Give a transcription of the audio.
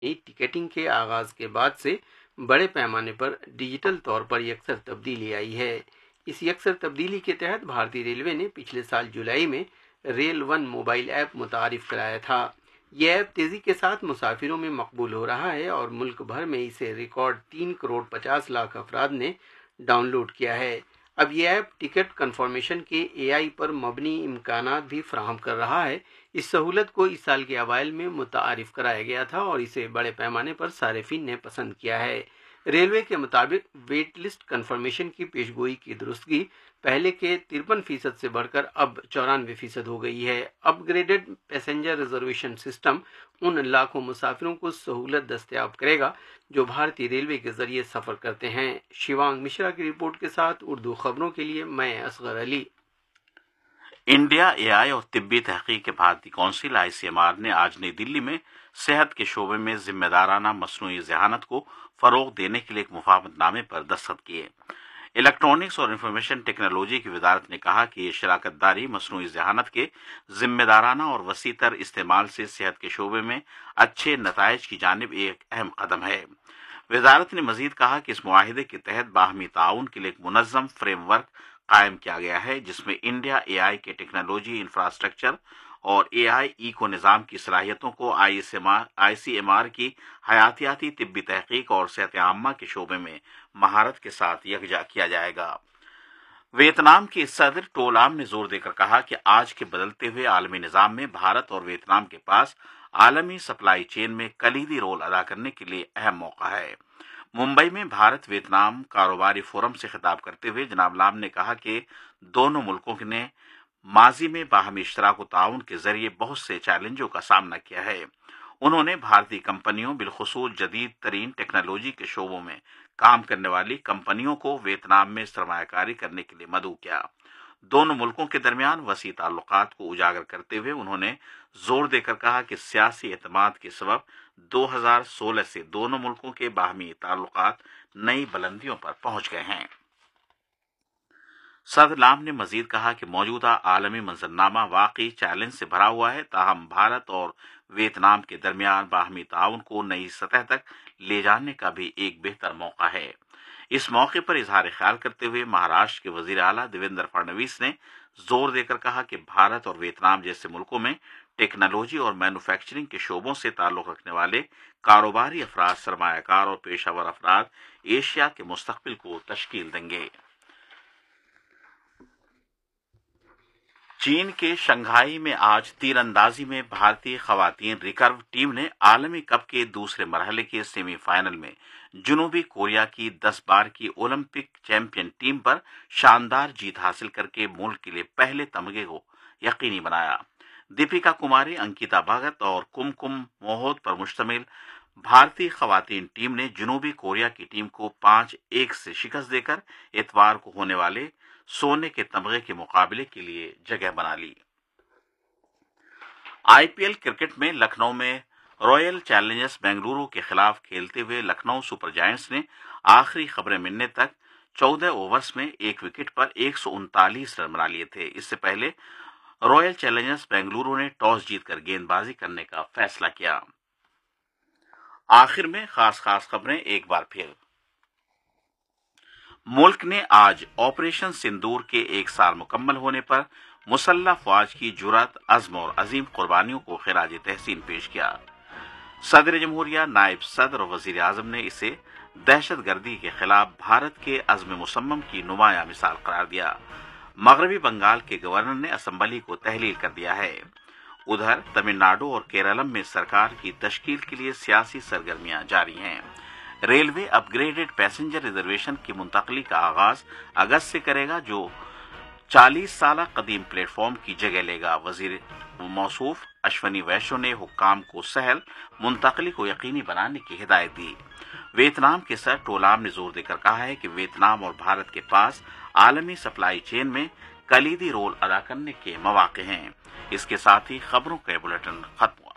Ticketing के आगाज के बाद से बड़े पैमाने पर डिजिटल तौर पर यकसर तब्दीली आई है। इस यकसर तब्दीली के तहत भारतीय रेलवे ने पिछले साल जुलाई में रेल वन मोबाइल ऐप मुतारिफ कराया था। यह ऐप तेजी के साथ मुसाफिरों में मकबूल हो रहा है और मुल्क भर में इसे रिकॉर्ड 3 करोड़ 50 लाख अफराद ने डाउनलोड किया है। अब यह ऐप टिकट कंफर्मेशन के एआई पर मबनी इम्कानात भी फराहम कर रहा है। इस सहूलत को इस साल के अवाइल में मुतारिफ कराया गया था और इसे बड़े पैमाने पर सारिफिन ने पसंद किया है। रेलवे के मुताबिक वेट लिस्ट कंफर्मेशन की पेशगोई की दुरुस्तगी पहले के 53% से बढ़कर अब 94% हो गई है। अपग्रेडेड पैसेंजर रिजर्वेशन सिस्टम उन लाखों मुसाफिरों को सहूलत दस्तयाब करेगा जो भारतीय रेलवे के जरिए सफर करते हैं। शिवांग मिश्रा की रिपोर्ट के साथ उर्दू खबरों के लिए मैं असगर अली। इंडिया एआई और तिब्बी तहकीक के भारतीय कौंसिल ICMR ने आज नई दिल्ली में सेहत के शोबे में जिम्मेदाराना मसनूई ज़हानत को फरोग देने के लिए एक मुफाहमतनामे पर दस्तखत किए। इलेक्ट्रॉनिक्स और इंफॉर्मेशन टेक्नोलॉजी की वजारत ने कहा कि ये शराकतदारी मसनूई ज़हानत के जिम्मेदाराना और वसीतर इस्तेमाल से सेहत के शोबे में अच्छे नताइज की जानिब एक अहम कदम है। वजारत ने मजीद कहा कि इस मुआहिदे के तहत बाहमी ताउन के लिए एक मुनज़्ज़म फ्रेमवर्क कायम किया गया है जिसमें इंडिया एआई के टेक्नोलॉजी इंफ्रास्ट्रक्चर और एआई इको निज़ाम की सलाहियतों को ICMR की हयातियाती तिब्बी तहकीक और सेहत आम्मा के शोबे में महारत के साथ यकजा किया जाएगा। वियतनाम के सदर टो लाम ने जोर देकर कहा कि आज के बदलते हुए आलमी निज़ाम में भारत और वियतनाम के पास आलमी सप्लाई चेन में कलीदी रोल अदा करने के लिए अहम मौका है। मुंबई में भारत वियतनाम कारोबारी फोरम से खिताब करते हुए जनाब लाम ने कहा कि दोनों मुल्कों ने माजी में बाहमी इश्तराक ताउन के जरिए बहुत से चैलेंजों का सामना किया है। उन्होंने भारतीय कंपनियों बिलखुसूस जदीद तरीन टेक्नोलॉजी के शोबों में काम करने वाली कंपनियों को वियतनाम में सरमायाकारी करने के लिए मदऊ किया। दोनों मुल्कों के दरमियान वसी ताल्लुकात को उजागर करते हुए उन्होंने जोर देकर कहा कि सियासी एतमाद के सबब 2016 से दोनों मुल्कों के बाहमी ताल्लुकात नई बुलंदियों पर पहुंच गए हैं। सदर लाम ने मजीद कहा कि मौजूदा आलमी मंजरनामा वाकई चैलेंज से भरा हुआ है, ताहम भारत और वियतनाम के दरमियान बाहमी ताउन को नई सतह तक ले जाने का भी एक बेहतर मौका है। इस मौके पर इजहार ख्याल करते हुए महाराष्ट्र के वजीर आला देवेंद्र फडणवीस ने जोर देकर कहा कि भारत और वियतनाम जैसे मुल्कों में टेक्नोलॉजी और मैन्युफैक्चरिंग के शोबों से ताल्लुक रखने वाले कारोबारी अफराद, सरमायाकार और पेशावर अफराद एशिया के मुस्तकबिल को तश्कील देंगे। चीन के शंघाई में आज तीरंदाजी में भारतीय खवातीन रिकर्व टीम ने आलमी कप के दूसरे मरहले के सेमीफाइनल में जनूबी कोरिया की 10 बार की ओलंपिक चैंपियन टीम पर शानदार जीत हासिल करके मुल्क के लिए पहले तमगे को यकीनी बनाया। दीपिका कुमारी, अंकिता भगत और कुमकुम मोहोत पर मुश्तमिल भारतीय खवातीन टीम ने जनूबी कोरिया की टीम को 5-1 से शिकस्त देकर इतवार को होने वाले सोने के तमगे के मुकाबले के लिए जगह बना ली। IPL क्रिकेट में लखनऊ में रॉयल चैलेंजर्स बेंगलुरु के खिलाफ खेलते हुए लखनऊ सुपर जायंट्स ने आखिरी खबरें मिलने तक 14 ओवर्स में 1 विकेट पर 139 रन बना लिए थे। इससे पहले रॉयल चैलेंजर्स बेंगलुरु ने टॉस जीतकर गेंदबाजी करने का फैसला किया। आखिर में खास खबरें एक बार फिर। मुल्क ने आज ऑपरेशन सिंदूर के 1 साल मुकम्मल होने पर मुसल्लह फौज की जुर्रत, अज़्म और अजीम कुर्बानियों को खिराज तहसीन पेश किया। सदर जमहूरिया, नायब सदर और वजीर आजम ने इसे दहशतगर्दी के खिलाफ भारत के अज़्म मुसम्मम की नुमाया मिसाल करार दिया। मगरबी बंगाल के गवर्नर ने असम्बली को तहलील कर दिया है। उधर तमिलनाडु और केरलम में सरकार की तश्कील के लिए सियासी सरगर्मियां जारी हैं। रेलवे अपग्रेडेड पैसेंजर रिजर्वेशन की मुंतकली का आगाज अगस्त से करेगा, जो 40 साल कदीम प्लेटफॉर्म की जगह लेगा। वजीर मौसूफ अश्वनी वैश्य ने हुक्काम को सहल मुंतकली को यकीनी बनाने की हिदायत दी। वियतनाम के सर टो लाम ने जोर देकर कहा है कि वियतनाम और भारत के पास आलमी सप्लाई चेन में कलीदी रोल अदा करने के मौके हैं। इसके साथ ही खबरों का बुलेटिन खत्म।